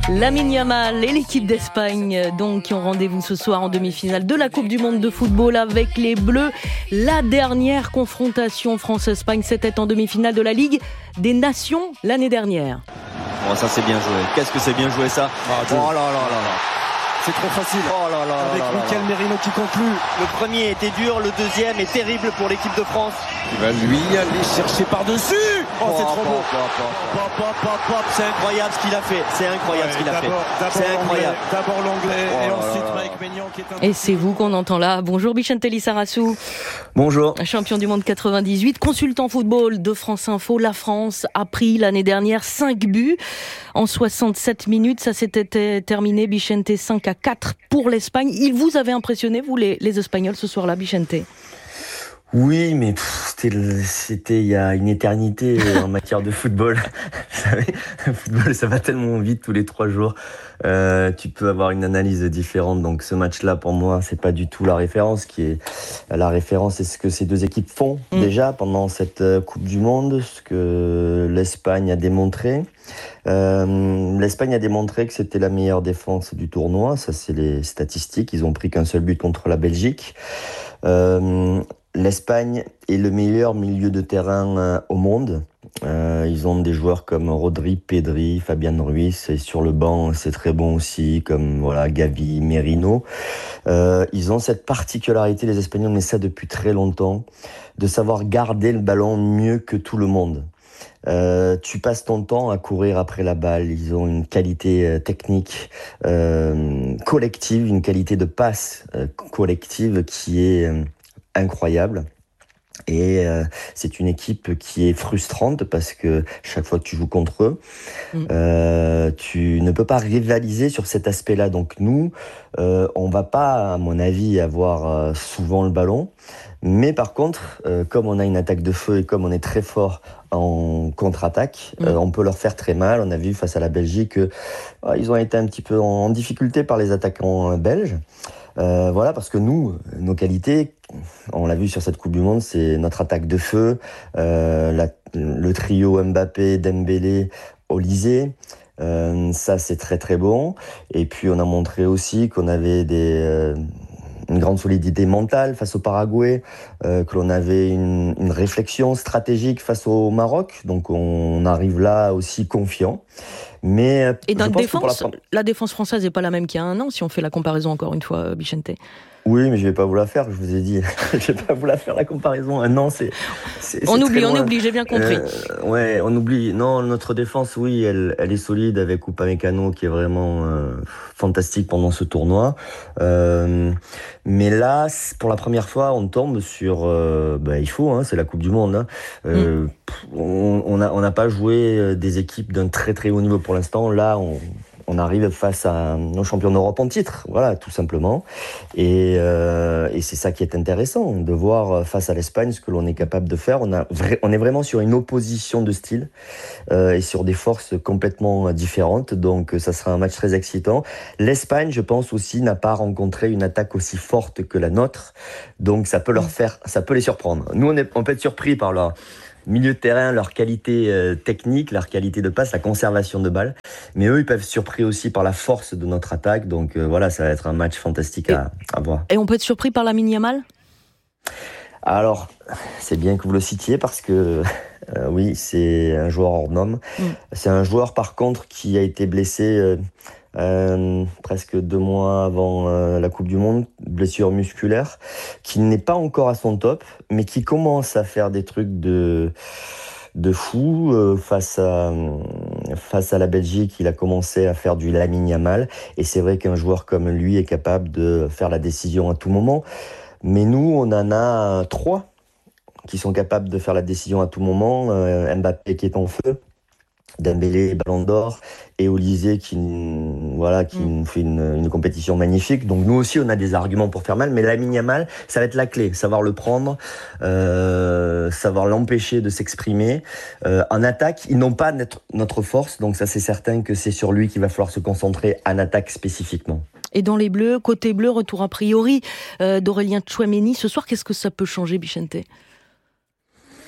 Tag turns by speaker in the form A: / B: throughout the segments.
A: Lamine Yamal et l'équipe d'Espagne donc qui ont rendez-vous ce soir en demi-finale de la Coupe du Monde de football avec les Bleus. La dernière confrontation France-Espagne, c'était en demi-finale de la Ligue des Nations l'année dernière.
B: Oh, ça c'est bien joué. Qu'est-ce que c'est bien joué ça. Oh là là là là.
C: C'est trop facile.
B: Oh là là
C: avec Michael Merino qui conclut.
B: Le premier était dur, le deuxième est terrible pour l'équipe de France.
C: Il va lui aller chercher par-dessus. Oh, c'est trop beau.
B: C'est incroyable ce qu'il a fait. C'est incroyable ce qu'il a fait. C'est incroyable.
C: D'abord l'anglais et ensuite Mike Maignan qui est
A: Et c'est vous qu'on entend là. Bonjour Bichente Lissarassou.
D: Bonjour.
A: Champion du monde 98, consultant football de France Info. La France a pris l'année dernière 5 buts en 67 minutes. Ça s'était terminé, Bichente, 5-4 pour l'Espagne. Il vous avait impressionné, vous, les Espagnols, ce soir-là, Bichente?
D: Oui, mais c'était il y a une éternité en matière de football. Vous savez, le football, ça va tellement vite tous les 3 jours. Tu peux avoir une analyse différente. Donc ce match-là, pour moi, c'est pas du tout la référence. La référence, c'est ce que ces deux équipes font déjà pendant cette Coupe du Monde, ce que l'Espagne a démontré. L'Espagne a démontré que c'était la meilleure défense du tournoi. Ça, c'est les statistiques. Ils ont pris qu'un seul but contre la Belgique. L'Espagne est le meilleur milieu de terrain au monde. Ils ont des joueurs comme Rodri, Pedri, Fabian Ruiz, et sur le banc c'est très bon aussi, comme Gavi, Merino. Ils ont cette particularité, les Espagnols, mais ça depuis très longtemps, de savoir garder le ballon mieux que tout le monde. Tu passes ton temps à courir après la balle. Ils ont une qualité technique collective, une qualité de passe collective qui est incroyable. Et c'est une équipe qui est frustrante parce que chaque fois que tu joues contre eux, tu ne peux pas rivaliser sur cet aspect-là. Donc nous, on va pas, à mon avis, avoir souvent le ballon. Mais par contre, comme on a une attaque de feu et comme on est très fort en contre-attaque, on peut leur faire très mal. On a vu face à la Belgique ils ont été un petit peu en difficulté par les attaquants belges. Parce que nous, nos qualités, on l'a vu sur cette Coupe du Monde, c'est notre attaque de feu, le trio Mbappé, Dembélé, Olysée. Ça, c'est très très bon. Et puis, on a montré aussi qu'on avait une grande solidité mentale face au Paraguay, que l'on avait une réflexion stratégique face au Maroc. Donc, on arrive là aussi confiant. Mais
A: et dans la défense française n'est pas la même qu'il y a un an, si on fait la comparaison encore une fois, Bichente.
D: Oui, mais je vais pas vous la faire, je vous ai dit. Je vais pas vous la faire, la comparaison. Un an, c'est
A: on oublie, j'ai bien compris.
D: On oublie. Non, notre défense, oui, elle est solide avec Upamecano qui est vraiment fantastique pendant ce tournoi. Mais là, pour la première fois, on tombe sur... il faut, c'est la Coupe du Monde. On n'a pas joué des équipes d'un très très haut niveau pour l'instant. Là, on arrive face à nos champions d'Europe en titre, voilà, tout simplement. Et c'est ça qui est intéressant, de voir face à l'Espagne ce que l'on est capable de faire. On est vraiment sur une opposition de style et sur des forces complètement différentes. Donc ça sera un match très excitant. L'Espagne, je pense aussi, n'a pas rencontré une attaque aussi forte que la nôtre. Donc ça peut les surprendre. Nous, on peut être surpris par leur milieu de terrain, leur qualité technique, leur qualité de passe, la conservation de balles. Mais eux, ils peuvent être surpris aussi par la force de notre attaque. Donc ça va être un match fantastique à voir.
A: Et on peut être surpris par Lamine Yamal ?
D: Alors, c'est bien que vous le citiez parce que oui, c'est un joueur hors norme. C'est un joueur par contre qui a été blessé presque 2 mois avant la Coupe du Monde, blessure musculaire, qui n'est pas encore à son top, mais qui commence à faire des trucs de fou. Face à la Belgique, il a commencé à faire du Lamine Yamal, et c'est vrai qu'un joueur comme lui est capable de faire la décision à tout moment. Mais nous, on en a 3 qui sont capables de faire la décision à tout moment. Mbappé qui est en feu, Dembélé, Ballon d'Or, et Olysée qui fait une compétition magnifique. Donc nous aussi, on a des arguments pour faire mal, mais Lamine Yamal, ça va être la clé, savoir le prendre, savoir l'empêcher de s'exprimer. En attaque, ils n'ont pas notre force, donc ça c'est certain que c'est sur lui qu'il va falloir se concentrer en attaque spécifiquement.
A: Et dans les Bleus, côté bleu, retour a priori d'Aurélien Tchouaméni. Ce soir, qu'est-ce que ça peut changer, Bichente ?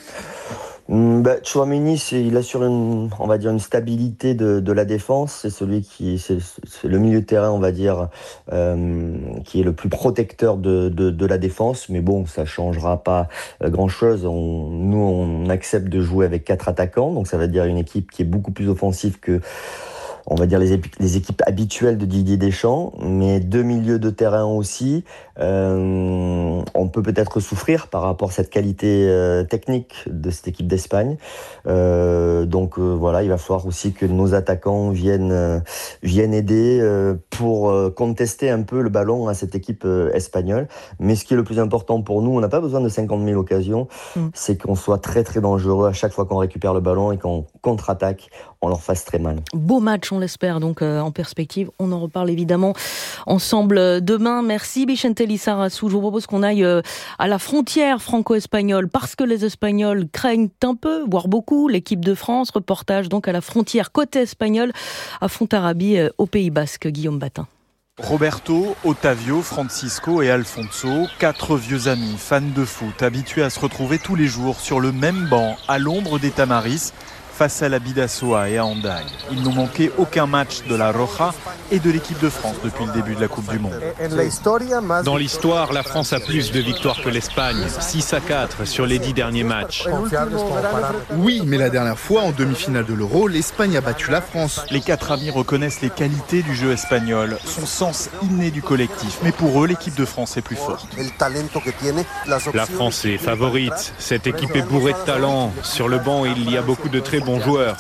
D: Tchouaméni, il assure une stabilité de la défense. C'est c'est le milieu de terrain, on va dire, qui est le plus protecteur de la défense. Mais bon, ça changera pas grand-chose. Nous, on accepte de jouer avec 4 attaquants, donc ça veut dire une équipe qui est beaucoup plus offensive que, on va dire, les équipes habituelles de Didier Deschamps, mais 2 milieux de terrain aussi. On peut peut-être souffrir par rapport à cette qualité technique de cette équipe d'Espagne. Voilà, il va falloir aussi que nos attaquants viennent aider pour contester un peu le ballon à cette équipe espagnole. Mais ce qui est le plus important pour nous, on n'a pas besoin de 50 000 occasions, c'est qu'on soit très très dangereux à chaque fois qu'on récupère le ballon et qu'on contre-attaque, on leur fasse très mal.
A: Beau match, on l'espère, donc en perspective. On en reparle évidemment ensemble demain. Merci Vicente Lizarazu. Je vous propose qu'on aille à la frontière franco-espagnole parce que les Espagnols craignent un peu, voire beaucoup, l'équipe de France. Reportage donc à la frontière côté espagnol à Fontarrabie au Pays Basque. Guillaume Batin.
E: Roberto, Otavio, Francisco et Alfonso, 4 vieux amis, fans de foot, habitués à se retrouver tous les jours sur le même banc, à l'ombre des Tamaris, face à la Bidasoa et à Hendaye. Ils n'ont manqué aucun match de la Roja et de l'équipe de France depuis le début de la Coupe du Monde.
F: Dans l'histoire, la France a plus de victoires que l'Espagne, 6-4 sur les 10 derniers matchs.
G: Oui, mais la dernière fois, en demi-finale de l'Euro, l'Espagne a battu la France.
E: Les 4 amis reconnaissent les qualités du jeu espagnol, son sens inné du collectif. Mais pour eux, l'équipe de France est plus forte.
F: La France est favorite. Cette équipe est bourrée de talent. Sur le banc, il y a beaucoup de très bons joueurs.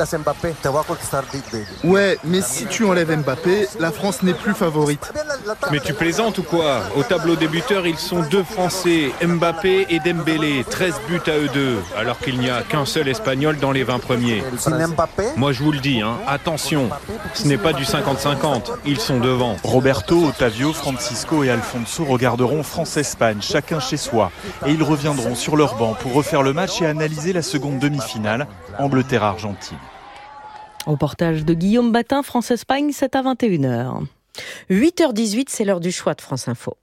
G: Ouais, mais si tu enlèves Mbappé, la France n'est plus favorite.
F: Mais tu plaisantes ou quoi? Au tableau des buteurs, ils sont 2 Français, Mbappé et Dembélé, 13 buts à eux 2, alors qu'il n'y a qu'un seul Espagnol dans les 20 premiers. Moi je vous le dis, attention, ce n'est pas du 50-50, ils sont devant.
E: Roberto, Otavio, Francisco et Alfonso regarderont France-Espagne, chacun chez soi. Et ils reviendront sur leur banc pour refaire le match et analyser la seconde demi-finale, Angleterre-Argentine.
A: Reportage de Guillaume Batin, France-Espagne, c'est à 21h.
H: 8h18, c'est l'heure du choix de France Info.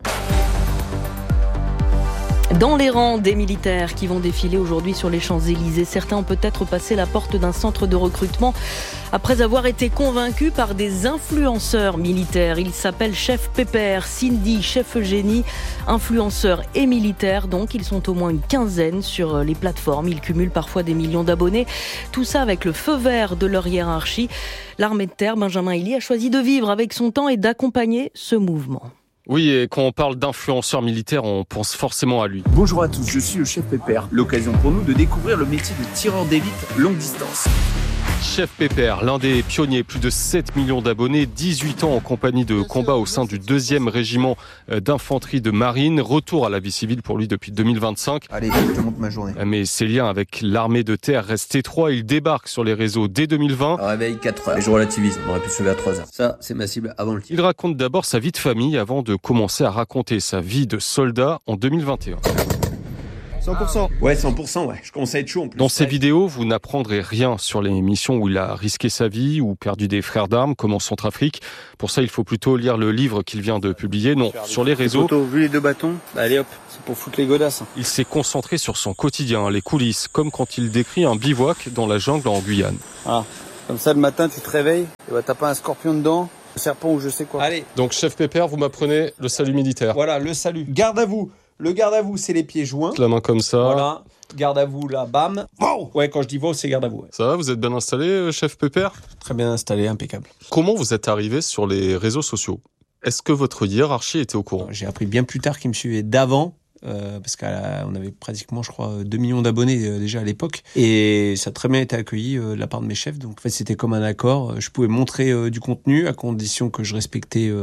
A: Dans les rangs des militaires qui vont défiler aujourd'hui sur les Champs-Élysées, certains ont peut-être passé la porte d'un centre de recrutement après avoir été convaincus par des influenceurs militaires. Ils s'appellent Chef Pépère, Cindy, Chef Eugénie, influenceurs et militaires. Donc, ils sont au moins une quinzaine sur les plateformes. Ils cumulent parfois des millions d'abonnés. Tout ça avec le feu vert de leur hiérarchie. L'armée de terre, Benjamin Elie, a choisi de vivre avec son temps et d'accompagner ce mouvement.
I: Oui, et quand on parle d'influenceurs militaires, on pense forcément à lui.
J: Bonjour à tous, je suis le Chef Pépère. L'occasion pour nous de découvrir le métier de tireur d'élite longue distance.
I: Chef Pépère, l'un des pionniers, plus de 7 millions d'abonnés, 18 ans en compagnie de combat au sein du 2e régiment d'infanterie de marine. Retour à la vie civile pour lui depuis 2025.
J: Allez, je te montre ma journée.
I: Mais ses liens avec l'armée de terre restent étroits. Il débarque sur les réseaux dès 2020.
J: Réveil 4h. Et je relativise, on aurait pu se lever à 3h. Ça, c'est ma cible avant le tir.
I: Il raconte d'abord sa vie de famille avant de commencer à raconter sa vie de soldat en 2021.
J: 100%. Ouais, 100%, ouais. Je commence à être chaud en plus.
I: Dans ces vidéos, vous n'apprendrez rien sur les missions où il a risqué sa vie ou perdu des frères d'armes, comme en Centrafrique. Pour ça, il faut plutôt lire le livre qu'il vient de publier. Non, sur les réseaux.
J: Vu les 2 bâtons, allez hop, c'est pour foutre les godasses.
I: Il s'est concentré sur son quotidien, les coulisses, comme quand il décrit un bivouac dans la jungle en Guyane.
J: Ah, comme ça le matin, tu te réveilles, et t'as pas un scorpion dedans, un serpent ou je sais quoi. Allez.
I: Donc, Chef Pépère, vous m'apprenez le salut militaire.
J: Voilà, le salut. Garde à vous. Le garde à vous, c'est les pieds joints.
I: La main comme ça.
J: Voilà. Garde à vous, là, bam. Wow. Ouais, quand je dis wow, c'est garde à vous. Ouais.
I: Ça va, vous êtes bien installé, Chef Pépère?
J: Très bien installé, impeccable.
I: Comment vous êtes arrivé sur les réseaux sociaux? Est-ce que votre hiérarchie était au courant?
J: J'ai appris bien plus tard qu'ils me suivaient d'avant. Parce qu'on avait pratiquement, je crois, 2 millions d'abonnés déjà à l'époque. Et ça a très bien été accueilli de la part de mes chefs. Donc, en fait, c'était comme un accord. Je pouvais montrer du contenu à condition que je respectais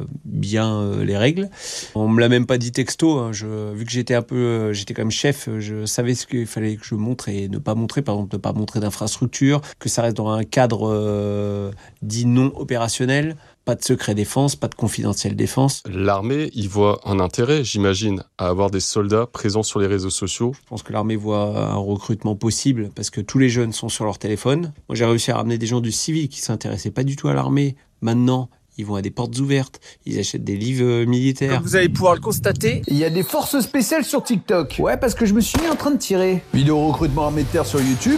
J: bien les règles. On me l'a même pas dit texto. Vu que j'étais j'étais quand même chef, je savais ce qu'il fallait que je montre et ne pas montrer. Par exemple, ne pas montrer d'infrastructure, que ça reste dans un cadre dit non opérationnel. Pas de secret défense, pas de confidentiel défense.
I: L'armée y voit un intérêt, j'imagine, à avoir des soldats présents sur les réseaux sociaux.
J: Je pense que l'armée voit un recrutement possible parce que tous les jeunes sont sur leur téléphone. Moi, j'ai réussi à ramener des gens du civil qui s'intéressaient pas du tout à l'armée. Maintenant, ils vont à des portes ouvertes, ils achètent des livres militaires.
K: Comme vous allez pouvoir le constater, il y a des forces spéciales sur TikTok. Ouais, parce que je me suis mis en train de tirer. Vidéo recrutement armée de terre sur YouTube.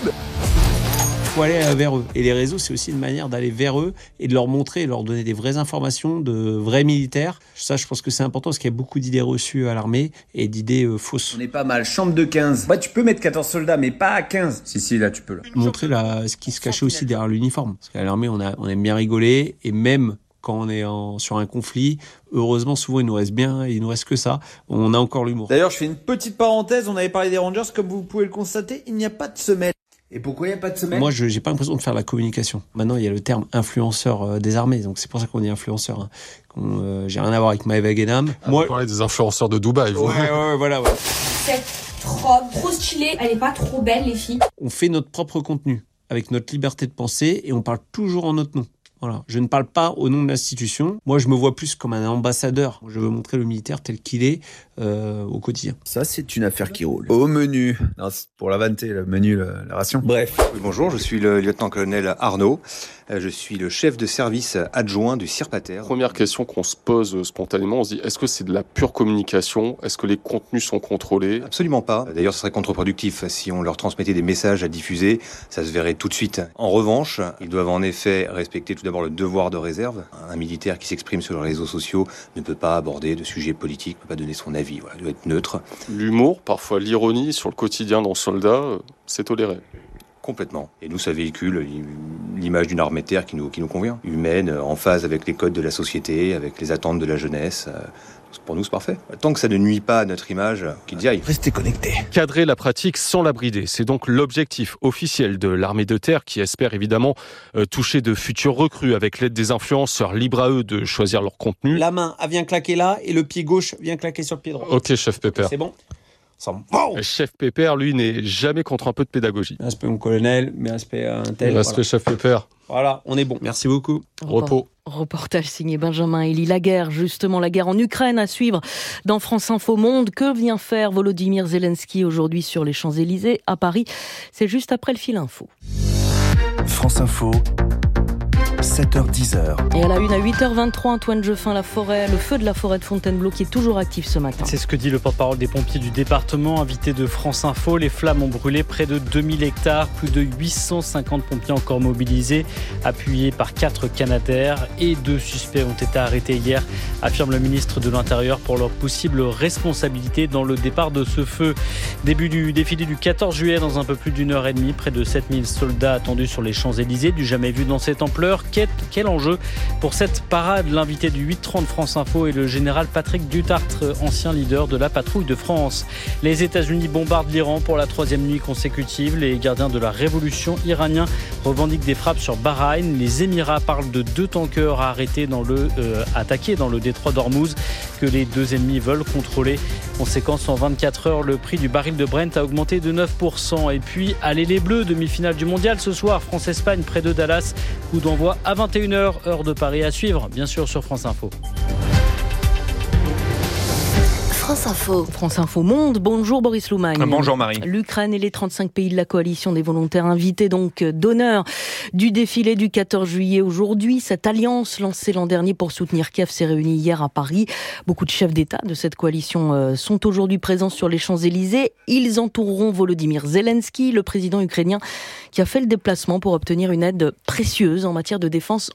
J: Faut aller vers eux. Et les réseaux, c'est aussi une manière d'aller vers eux et de leur montrer, leur donner des vraies informations de vrais militaires. Ça, je pense que c'est important parce qu'il y a beaucoup d'idées reçues à l'armée et d'idées fausses.
K: On est pas mal, chambre de 15. Tu peux mettre 14 soldats, mais pas à 15. Si, là, tu peux. Là.
J: Montrer ce qui se cachait aussi derrière l'uniforme. Parce qu'à l'armée, on aime bien rigoler et même quand on est sur un conflit, heureusement, souvent, il nous reste que ça. On a encore l'humour.
K: D'ailleurs, je fais une petite parenthèse. On avait parlé des Rangers. Comme vous pouvez le constater, il n'y a pas de semelle. Et pourquoi il n'y a pas de semelle ?
J: Moi, je n'ai pas l'impression de faire de la communication. Maintenant, il y a le terme influenceur des armées. Donc, c'est pour ça qu'on dit influenceur. Hein. J'ai rien à voir avec Maëva Guénam.
I: Vous parlez des influenceurs de Dubaï. Vous.
J: Ouais, voilà.
L: Cette robe trop stylée, elle est pas trop belle, les filles.
J: On fait notre propre contenu avec notre liberté de penser et on parle toujours en notre nom. Voilà. Je ne parle pas au nom de l'institution. Moi, je me vois plus comme un ambassadeur. Je veux montrer le militaire tel qu'il est au quotidien.
K: Ça, c'est une affaire qui roule. Au menu. Non, c'est pour la vanité, le menu, la ration. Bref.
M: Oui, bonjour, je suis le lieutenant-colonel Arnaud. Je suis le chef de service adjoint du CIRPATER.
I: Première question qu'on se pose spontanément, on se dit, est-ce que c'est de la pure communication ? Est-ce que les contenus sont contrôlés ?
M: Absolument pas. D'ailleurs, ce serait contre-productif. Si on leur transmettait des messages à diffuser, ça se verrait tout de suite. En revanche, ils doivent en effet respecter tout d'abord le devoir de réserve. Un militaire qui s'exprime sur les réseaux sociaux ne peut pas aborder de sujets politiques, ne peut pas donner son avis. Voilà, il doit être neutre.
I: L'humour, parfois l'ironie sur le quotidien d'un soldat, c'est toléré.
M: Complètement. Et nous, ça véhicule l'image d'une armée de terre qui nous convient. Humaine, en phase avec les codes de la société, avec les attentes de la jeunesse. Pour nous, c'est parfait. Tant que ça ne nuit pas à notre image, qu'ils y aillent.
K: Restez connectés.
I: Cadrer la pratique sans la brider, c'est donc l'objectif officiel de l'armée de terre qui espère évidemment toucher de futurs recrues avec l'aide des influenceurs. Libre à eux de choisir leur contenu.
J: La main vient claquer là et le pied gauche vient claquer sur le pied droit.
I: Ok, chef Pépère.
J: C'est bon ?
I: Chef Pépère, lui, n'est jamais contre un peu de pédagogie.
J: Respect mon colonel, mais respect à un tel.
I: Respect
J: voilà.
I: chef Pépère.
J: Voilà, on est bon. Merci beaucoup.
I: Repos.
A: Reportage signé Benjamin Elie. La guerre, justement, la guerre en Ukraine à suivre dans France Info Monde. Que vient faire Volodymyr Zelensky aujourd'hui sur les Champs-Élysées à Paris ? C'est juste après le fil info.
N: France Info. 7h-10h.
A: Et à la une à 8h23, Antoine Jeffin, le feu de la forêt de Fontainebleau qui est toujours actif ce matin.
O: C'est ce que dit le porte-parole des pompiers du département, invité de France Info. Les flammes ont brûlé près de 2000 hectares, plus de 850 pompiers encore mobilisés, appuyés par 4 Canadair et 2 suspects ont été arrêtés hier, affirme le ministre de l'Intérieur pour leur possible responsabilité dans le départ de ce feu. Début du défilé du 14 juillet dans un peu plus d'une heure et demie, près de 7000 soldats attendus sur les Champs-Élysées, du jamais vu dans cette ampleur. Quel enjeu pour cette parade. L'invité du 8h30 France Info est le général Patrick Dutartre, ancien leader de la patrouille de France. Les États-Unis bombardent l'Iran pour la 3e nuit consécutive. Les gardiens de la révolution iraniens revendiquent des frappes sur Bahreïn. Les Émirats parlent de 2 tankers attaqués dans le détroit d'Ormuz que les 2 ennemis veulent contrôler. Conséquence, en 24 heures, le prix du baril de Brent a augmenté de 9%. Et puis, allez les Bleus, demi-finale du mondial ce soir, France-Espagne près de Dallas. Coup d'envoi à 21h, heure de Paris à suivre, bien sûr sur France Info.
A: France Info. France Info Monde. Bonjour Boris Loumagne.
P: Bonjour Marie.
A: L'Ukraine et les 35 pays de la coalition des volontaires invités donc d'honneur du défilé du 14 juillet aujourd'hui. Cette alliance lancée l'an dernier pour soutenir Kiev s'est réunie hier à Paris. Beaucoup de chefs d'État de cette coalition sont aujourd'hui présents sur les Champs-Élysées. Ils entoureront Volodymyr Zelensky, le président ukrainien qui a fait le déplacement pour obtenir une aide précieuse en matière de défense